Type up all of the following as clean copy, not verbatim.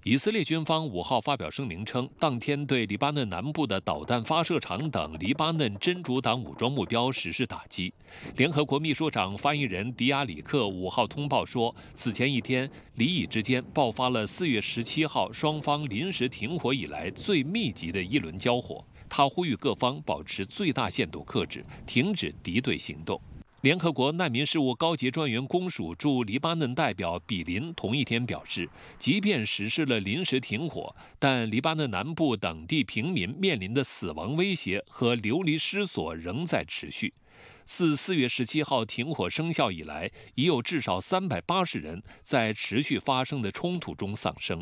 以色列军方5号发表声明称，当天对黎巴嫩南部的导弹发射场等黎巴嫩真主党武装目标实施打击。联合国秘书长发言人迪亚里克5号通报说，此前一天，黎以之间爆发了4月17号双方临时停火以来最密集的一轮交火。他呼吁各方保持最大限度克制，停止敌对行动。联合国难民事务高级专员公署驻黎巴嫩代表比林同一天表示，即便实施了临时停火，但黎巴嫩南部等地平民面临的死亡威胁和流离失所仍在持续。自4月17号停火生效以来，已有至少380人在持续发生的冲突中丧生。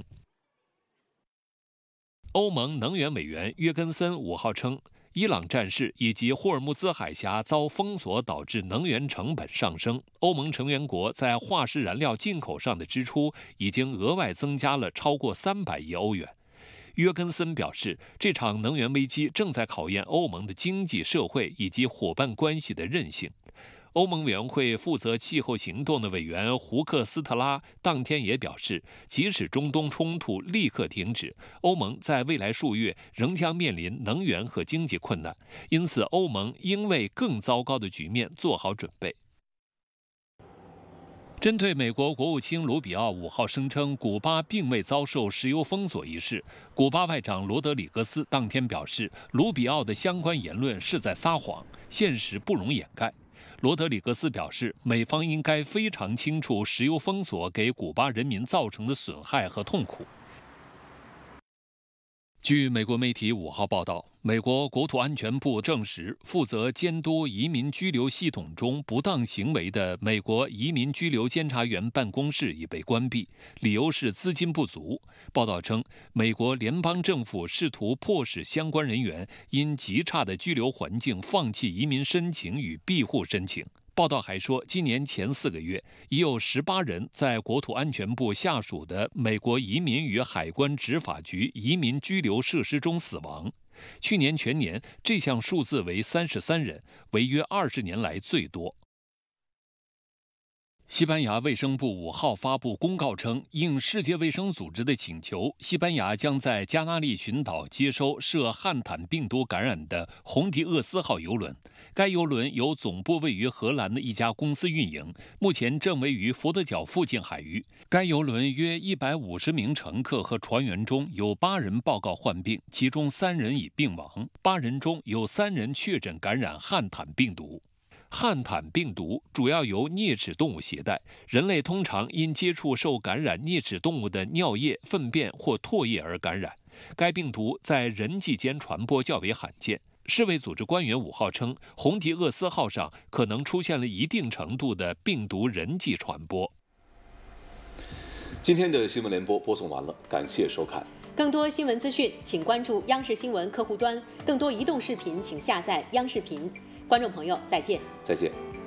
欧盟能源委员约根森5号称，伊朗战事以及霍尔木兹海峡遭封锁导致能源成本上升，欧盟成员国在化石燃料进口上的支出已经额外增加了超过300亿欧元。约根森表示，这场能源危机正在考验欧盟的经济社会以及伙伴关系的韧性。欧盟委员会负责气候行动的委员胡克斯特拉当天也表示，即使中东冲突立刻停止，欧盟在未来数月仍将面临能源和经济困难，因此欧盟应为更糟糕的局面做好准备。针对美国国务卿卢比奥5号声称古巴并未遭受石油封锁一事，古巴外长罗德里格斯当天表示，卢比奥的相关言论是在撒谎，现实不容掩盖。罗德里格斯表示，美方应该非常清楚石油封锁给古巴人民造成的损害和痛苦。据美国媒体5号报道，美国国土安全部证实，负责监督移民居留系统中不当行为的美国移民居留监察员办公室已被关闭，理由是资金不足。报道称，美国联邦政府试图迫使相关人员因极差的居留环境放弃移民申请与庇护申请。报道还说，今年前4个月，已有18人在国土安全部下属的美国移民与海关执法局移民居留设施中死亡。去年全年，这项数字为33人，为约20年来最多。西班牙卫生部5号发布公告称，应世界卫生组织的请求，西班牙将在加那利群岛接收涉汉坦病毒感染的红迪厄斯号邮轮。该邮轮由总部位于荷兰的一家公司运营，目前正位于佛得角附近海域。该邮轮约150名乘客和船员中有8人报告患病，其中3人已病亡，8人中有3人确诊感染汉坦病毒。汉坦病毒主要由啮齿动物携带，人类通常因接触受感染啮齿动物的尿液、粪便或唾液而感染。该病毒在人际间传播较为罕见。世卫组织官员5号称，红迪厄斯号上可能出现了一定程度的病毒人际传播。 今天的新闻联播播送完了，感谢收看。 更多新闻资讯，请关注央视新闻客户端；更多移动视频，请下载央视频。观众朋友，再见。 再见。